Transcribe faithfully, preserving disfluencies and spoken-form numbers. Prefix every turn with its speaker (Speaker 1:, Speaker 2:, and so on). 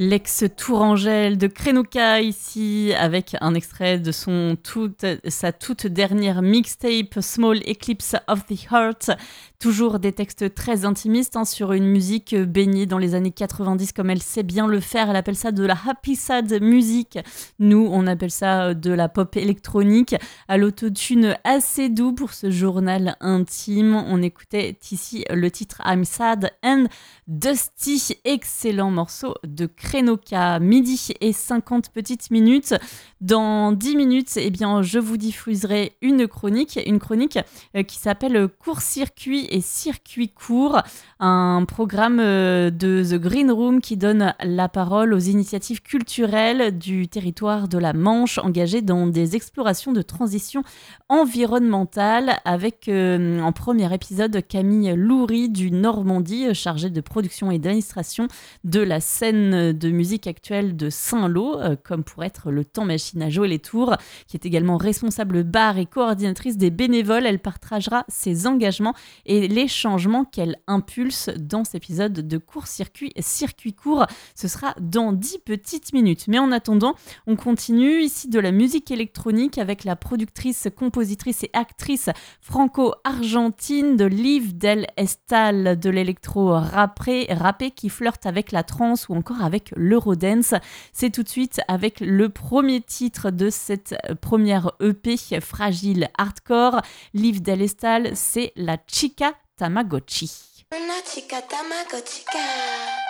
Speaker 1: L'ex-Tourangelle de Krenoka ici avec un extrait de son toute, sa toute dernière mixtape Small Eclipse of the Heart. Toujours des textes très intimistes hein, sur une musique baignée dans les années quatre-vingt-dix comme elle sait bien le faire. Elle appelle ça de la happy sad music. Nous, on appelle ça de la pop électronique à l'autotune assez doux pour ce journal intime. On écoutait ici le titre I'm Sad and Dusty. Excellent morceau de Krenoka. Midi et cinquante petites minutes. Dans dix minutes, eh bien, je vous diffuserai une chronique, une chronique euh, qui s'appelle Court-circuit et circuit court, un programme euh, de The Green Room qui donne la parole aux initiatives culturelles du territoire de la Manche engagées dans des explorations de transition environnementale avec euh, en premier épisode Camille Loury du Normandie, chargée de production et d'administration de la scène de musique actuelle de Saint-Lô, euh, comme pour être le temps machine à jouer les tours, qui est également responsable bar et coordinatrice des bénévoles. Elle partagera ses engagements et les changements qu'elle impulse dans cet épisode de court-circuit, circuit court. Ce sera dans dix petites minutes. Mais en attendant, on continue ici de la musique électronique avec la productrice, compositrice et actrice franco-argentine de Liv del Estal, de l'électro rappé, rappé qui flirte avec la trance ou encore avec l'eurodance. C'est tout de suite avec le premier titre de cette première E P Fragile Hardcore. Liv del Estal, c'est la Chica Tamagotchi.
Speaker 2: Una chica Tamagotchi.